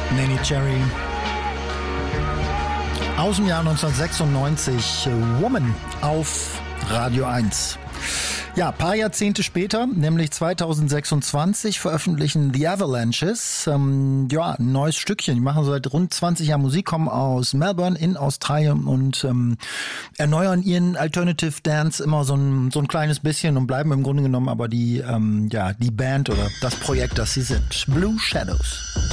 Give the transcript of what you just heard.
Neneh Cherry. Aus dem Jahr 1996, Woman auf Radio 1. Ja, paar Jahrzehnte später, nämlich 2026, veröffentlichen The Avalanches ein neues Stückchen. Die machen seit rund 20 Jahren Musik, kommen aus Melbourne in Australien und erneuern ihren Alternative Dance immer so ein kleines bisschen und bleiben im Grunde genommen aber die Band oder das Projekt, das sie sind. Blue Shadows.